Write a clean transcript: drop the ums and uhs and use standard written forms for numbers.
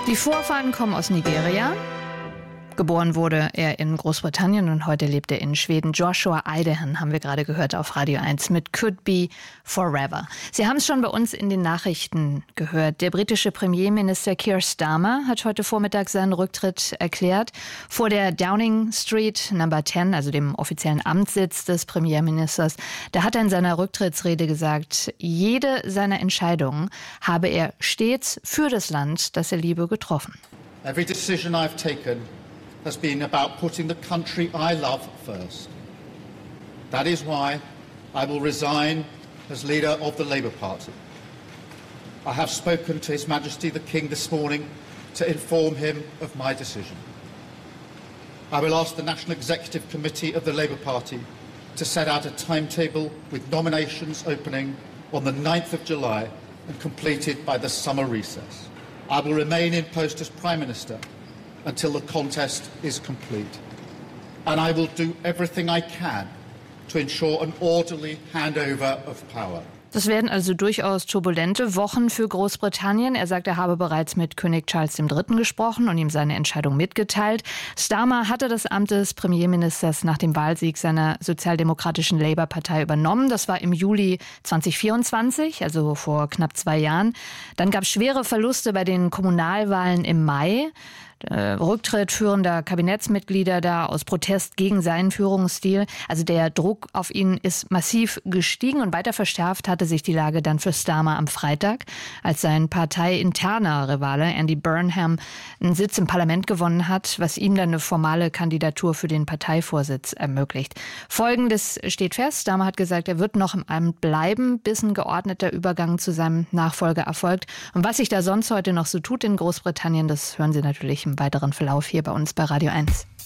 Die Vorfahren kommen aus Nigeria. Geboren wurde er in Großbritannien und heute lebt er in Schweden. Joshua Idehan haben wir gerade gehört auf Radio 1 mit Could Be Forever. Sie haben es schon bei uns in den Nachrichten gehört. Der britische Premierminister Keir Starmer hat heute Vormittag seinen Rücktritt erklärt. Vor der Downing Street Number 10, also dem offiziellen Amtssitz des Premierministers, da hat er in seiner Rücktrittsrede gesagt, jede seiner Entscheidungen habe er stets für das Land, das er liebe, getroffen. Every decision I've taken has been about putting the country I love first. That is why I will resign as leader of the Labour Party. I have spoken to His Majesty the King this morning to inform him of my decision. I will ask the National Executive Committee of the Labour Party to set out a timetable with nominations opening on the 9th of July and completed by the summer recess. I will remain in post as Prime Minister until the contest is complete. And I will do everything I can to ensure an orderly handover of power. Das werden also durchaus turbulente Wochen für Großbritannien. Er sagt, er habe bereits mit König Charles III. Gesprochen und ihm seine Entscheidung mitgeteilt. Starmer hatte das Amt des Premierministers nach dem Wahlsieg seiner sozialdemokratischen Labour-Partei übernommen. Das war im Juli 2024, also vor knapp 2 Jahren. Dann gab es schwere Verluste bei den Kommunalwahlen im Mai. Rücktritt führender Kabinettsmitglieder da aus Protest gegen seinen Führungsstil. Also der Druck auf ihn ist massiv gestiegen und weiter verschärft hatte sich die Lage dann für Starmer am Freitag, als sein parteiinterner Rivale Andy Burnham einen Sitz im Parlament gewonnen hat, was ihm dann eine formale Kandidatur für den Parteivorsitz ermöglicht. Folgendes steht fest: Starmer hat gesagt, er wird noch im Amt bleiben, bis ein geordneter Übergang zu seinem Nachfolger erfolgt. Und was sich da sonst heute noch so tut in Großbritannien, das hören Sie natürlich im weiteren Verlauf hier bei uns bei Radio 1.